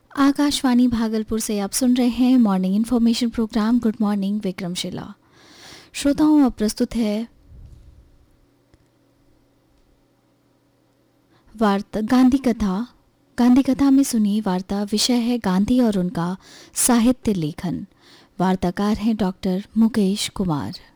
आकाशवाणी भागलपुर से आप सुन रहे हैं morning information programme good morning Vikramshila. श्रोताओं, अब प्रस्तुत है वार्ता गांधी कथा। गांधी कथा में सुनिए वार्ता। विषय है गांधी और उनका साहित्य लेखन। वार्ताकार हैं डॉक्टर मुकेश कुमार।